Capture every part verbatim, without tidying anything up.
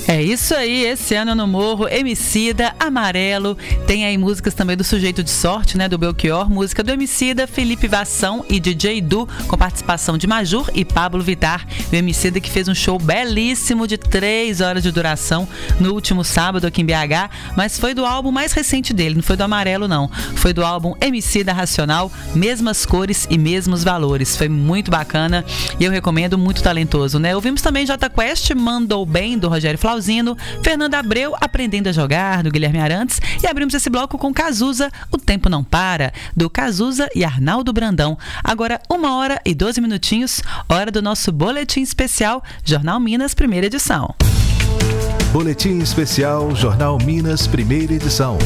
É isso aí, esse ano no Morro, Emicida, Amarelo, tem aí músicas também do Sujeito de Sorte, né, do Belchior, música do Emicida, Felipe Vassão e D J Du, com participação de Majur e Pablo Vittar. O Emicida que fez um show belíssimo de três horas de duração no último sábado aqui em B H, mas foi do álbum mais recente dele, não foi do Amarelo não, foi do álbum Emicida Racional, Mesmas Cores e Mesmos Valores. Foi muito bacana e eu recomendo, muito talentoso, né? Ouvimos também Jota Quest, Mandou Bem, do Rogério Flauzino, Fernanda Abreu, Aprendendo a Jogar, do Guilherme Arantes, e abrimos esse bloco com Cazuza, O Tempo Não Para, do Cazuza e Arnaldo Brandão. Agora, uma hora e doze minutinhos, hora do nosso boletim especial Jornal Minas, primeira edição. Boletim especial Jornal Minas, primeira edição.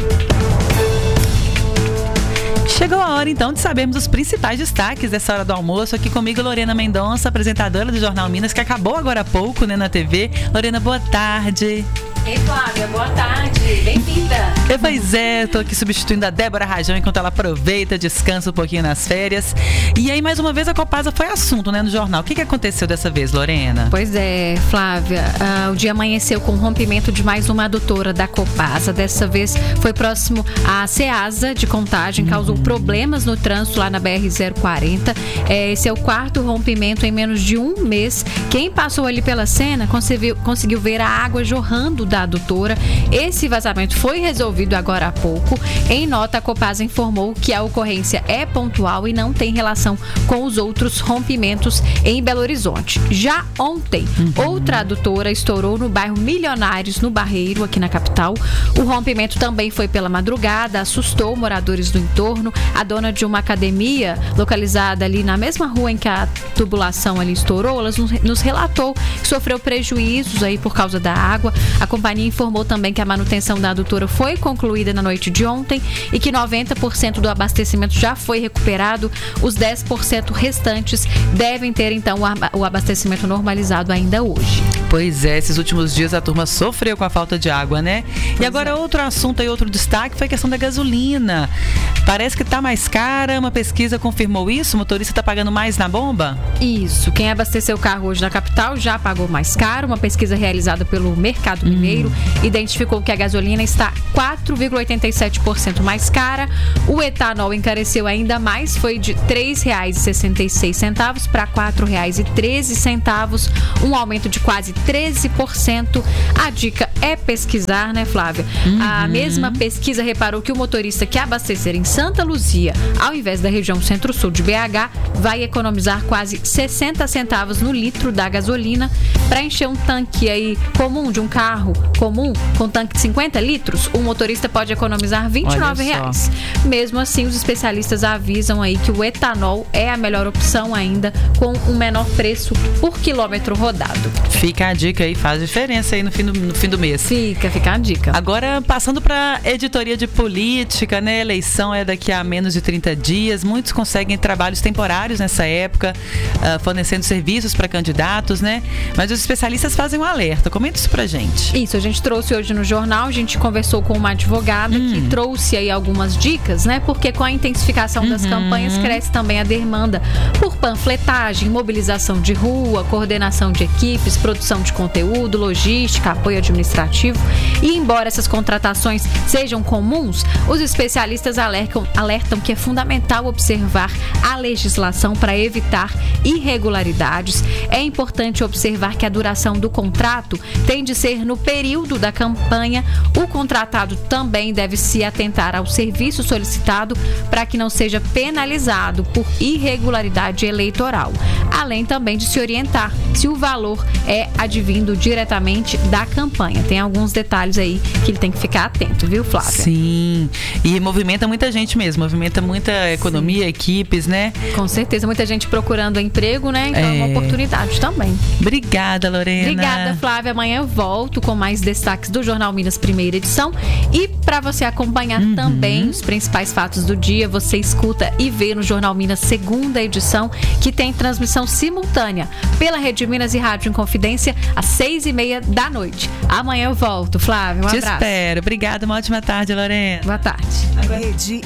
Chegou a hora, então, de sabermos os principais destaques dessa hora do almoço. Aqui comigo, Lorena Mendonça, apresentadora do Jornal Minas, que acabou agora há pouco, né, na T V. Lorena, boa tarde. Ei, Flávia, boa tarde. Bem-vinda. E, pois é, estou aqui substituindo a Débora Rajão enquanto ela aproveita, descansa um pouquinho nas férias. E aí, mais uma vez, a Copasa foi assunto, né, no jornal. O que, que aconteceu dessa vez, Lorena? Pois é, Flávia, uh, o dia amanheceu com o rompimento de mais uma adutora da Copasa. Dessa vez foi próximo à Ceasa de Contagem, causou uhum. problemas no trânsito lá na B R zero quarenta. É, esse é o quarto rompimento em menos de um mês. Quem passou ali pela cena conseguiu, conseguiu ver a água jorrando da adutora. Esse vazamento foi resolvido agora há pouco. Em nota, a Copasa informou que a ocorrência é pontual e não tem relação com os outros rompimentos em Belo Horizonte. Já ontem, uhum. outra adutora estourou no bairro Milionários, no Barreiro, aqui na capital. O rompimento também foi pela madrugada, assustou moradores do entorno. A dona de uma academia localizada ali na mesma rua em que a tubulação ali estourou, ela nos relatou que sofreu prejuízos aí por causa da água. A companhia informou também que a manutenção da adutora foi concluída na noite de ontem e que noventa por cento do abastecimento já foi recuperado. Os dez por cento restantes devem ter, então, o abastecimento normalizado ainda hoje. Pois é, esses últimos dias a turma sofreu com a falta de água, né? Pois e agora é. outro assunto e outro destaque foi a questão da gasolina. Parece que está mais cara, uma pesquisa confirmou isso? O motorista está pagando mais na bomba? Isso, quem abasteceu o carro hoje na capital já pagou mais caro. Uma pesquisa realizada pelo Mercado hum. Mineiro identificou que a gasolina está quatro vírgula oitenta e sete por cento mais cara. O etanol encareceu ainda mais, foi de três reais e sessenta e seis centavos para quatro reais e treze centavos, um aumento de quase treze por cento. A dica é pesquisar, né, Flávia? Uhum. A mesma pesquisa reparou que o motorista que abastecer em Santa Luzia, ao invés da região centro-sul de B H, vai economizar quase sessenta centavos no litro da gasolina. Para encher um tanque aí comum de um carro comum, com tanque de cinquenta litros, o motorista pode economizar vinte e nove reais. Mesmo assim, os especialistas avisam aí que o etanol é a melhor opção ainda, com um menor preço por quilômetro rodado. Fica a dica aí, faz diferença aí no fim do, no fim do mês. Fica, fica a dica. Agora, passando para editoria de política, né? Eleição é daqui a menos de trinta dias. Muitos conseguem trabalhos temporários nessa época, uh, fornecendo serviços para candidatos, né? Mas os especialistas fazem um alerta. Comenta isso pra gente. Isso, a gente trouxe hoje no jornal, a gente conversou com uma advogada hum. que trouxe aí algumas dicas, né? Porque com a intensificação uhum. das campanhas cresce também a demanda por panfletagem, mobilização de rua, coordenação de equipes, produção de conteúdo, logística, apoio administrativo. E embora essas contratações sejam comuns, os especialistas alertam, alertam que é fundamental observar a legislação para evitar irregularidades. É importante observar que a duração do contrato tem de ser no período da campanha. O contratado também deve se atentar ao serviço solicitado para que não seja penalizado por irregularidade eleitoral, além também de se orientar se o valor é advindo diretamente da campanha. Tem alguns detalhes aí que ele tem que ficar atento, viu, Flávia? Sim, e movimenta muita gente mesmo, movimenta muita economia, Sim. equipes, né? Com certeza, muita gente procurando emprego, né? Então é, é uma oportunidade também. Obrigada, Lorena. Obrigada, Flávia. Amanhã eu volto com mais destaques do Jornal Minas, primeira edição. E para você acompanhar uhum. também os principais fatos do dia, você escuta e vê no Jornal Minas, segunda edição, que tem transmissão simultânea pela Rede Minas e Rádio Inconfidência, às seis e meia da noite. Amanhã eu volto, Flávia. Um Te abraço. espero. Obrigada, uma ótima tarde, Lorena. Boa tarde. Rede